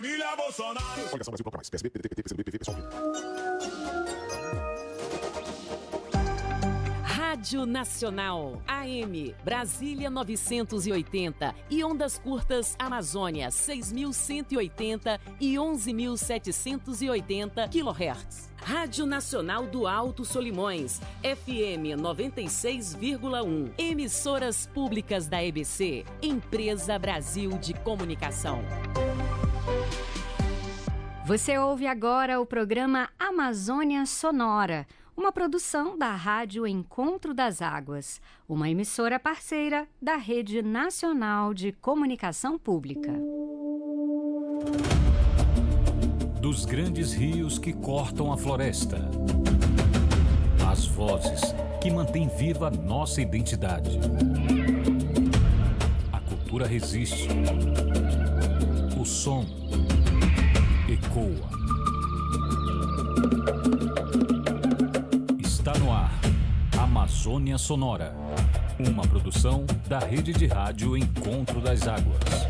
Coligação Brasil Bloco Mais. PSB, PDT, PT, PCdoB, PV, PSOL. Rádio Nacional, AM, Brasília 980 e ondas curtas Amazônia 6.180 e 11.780 kHz. Rádio Nacional do Alto Solimões, FM 96,1. Emissoras públicas da EBC, Empresa Brasil de Comunicação. Você ouve agora o programa Amazônia Sonora, uma produção da Rádio Encontro das Águas, uma emissora parceira da Rede Nacional de Comunicação Pública. Dos grandes rios que cortam a floresta, as vozes que mantêm viva nossa identidade. A cultura resiste. O som ecoa. Está no ar, Amazônia Sonora, uma produção da Rede de Rádio Encontro das Águas.